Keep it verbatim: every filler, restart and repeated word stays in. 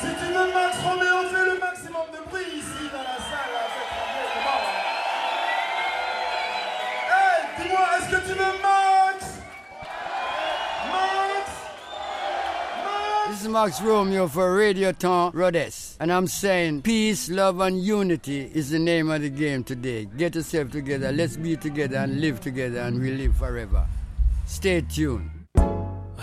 Si tu veux Max Roméo, fais le maximum de bruit ici dans la salle. Là, fais trembler, comment? Hey, dis-moi, est-ce que tu veux Max? Max? Max? This is Max Romeo for Radioton Rhodes. And I'm saying peace, love, and unity is the name of the game today. Get yourself together, let's be together and live together, and we live forever. Stay tuned.